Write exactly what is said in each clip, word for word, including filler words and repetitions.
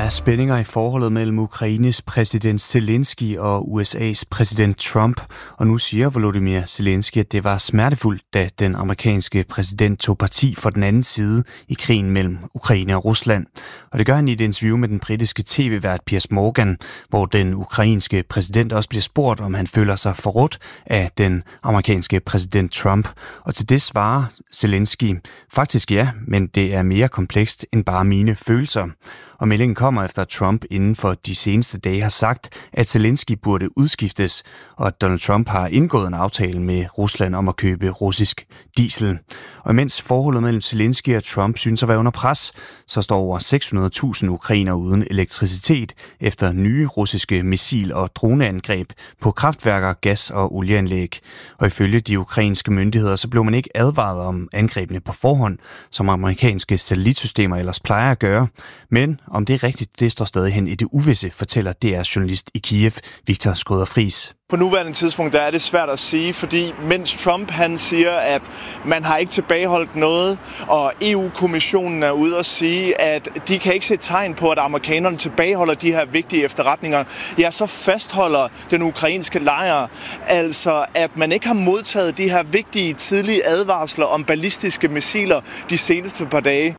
er spændinger i forholdet mellem Ukraines præsident Zelensky og U S A's præsident Trump, og nu siger Volodymyr Zelensky, at det var smertefuldt, da den amerikanske præsident tog parti for den anden side i krigen mellem Ukraine og Rusland. Og det gør han i et interview med den britiske tv-vært Piers Morgan, hvor den ukrainske præsident også bliver spurgt, om han føler sig forrådt af den amerikanske præsident Trump. Og til det svarer Zelensky, faktisk ja, men det er mere komplekst end bare mine følelser. Og meldingen kommer efter, at Trump inden for de seneste dage har sagt, at Zelensky burde udskiftes, og at Donald Trump har indgået en aftale med Rusland om at købe russisk diesel. Og imens forholdet mellem Zelensky og Trump synes at være under pres, så står over seks hundrede tusind ukrainere uden elektricitet efter nye russiske missil- og droneangreb på kraftværker, gas- og olieanlæg. Og ifølge de ukrainske myndigheder, så blev man ikke advaret om angrebene på forhånd, som amerikanske satellitsystemer ellers plejer at gøre. Men om det er rigtigt, det står stadig hen i det uvisse, fortæller D R's journalist i Kiev, Viktor Skrøder-Friis. På nuværende tidspunkt der er det svært at sige, fordi mens Trump han siger, at man har ikke tilbageholdt noget, og E U-kommissionen er ude og sige, at de kan ikke se tegn på, at amerikanerne tilbageholder de her vigtige efterretninger, ja, så fastholder den ukrainske lejr altså, at man ikke har modtaget de her vigtige tidlige advarsler om ballistiske missiler de seneste par dage.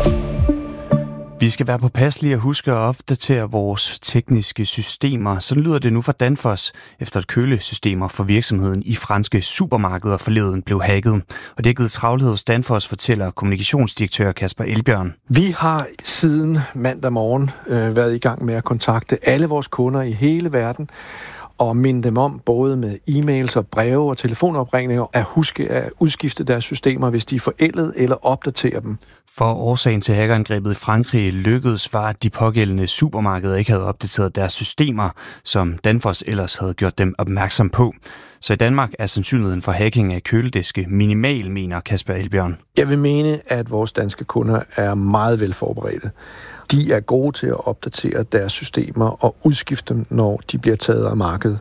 Vi skal være påpasselige og huske at opdatere vores tekniske systemer. Sådan lyder det nu fra Danfoss, efter at kølesystemer for virksomheden i franske supermarkeder forleden blev hacket. Og det er givet travlhed hos Danfoss, fortæller kommunikationsdirektør Kasper Elbjørn. Vi har siden mandag morgen øh, været i gang med at kontakte alle vores kunder i hele verden, og minde dem om, både med e-mails og breve og telefonopringninger, at huske at udskifte deres systemer, hvis de er forældet, eller opdatere dem. For årsagen til hackerangrebet i Frankrig lykkedes var, at de pågældende supermarkeder ikke havde opdateret deres systemer, som Danfoss ellers havde gjort dem opmærksom på. Så i Danmark er sandsynligheden for hacking af kølediske minimal, mener Kasper Elbjørn. Jeg vil mene, at vores danske kunder er meget velforberedte. De er gode til at opdatere deres systemer og udskifte dem, når de bliver taget af markedet.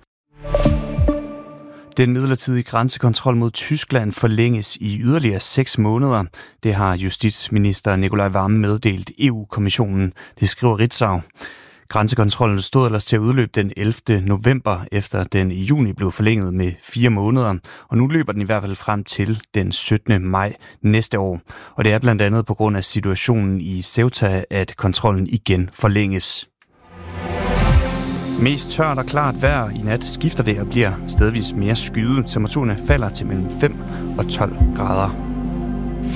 Den midlertidige grænsekontrol mod Tyskland forlænges i yderligere seks måneder. Det har justitsminister Nicolai Wammen meddelt E U-kommissionen. Det skriver Ritzau. Grænsekontrollen stod ellers til at udløbe den ellevte november, efter den i juni blev forlænget med fire måneder, og nu løber den i hvert fald frem til den syttende maj næste år. Og det er blandt andet på grund af situationen i Ceuta, at kontrollen igen forlænges. Mest tørt og klart vejr i nat skifter det og bliver stedvis mere skyet. Temperaturerne falder til mellem fem og tolv grader.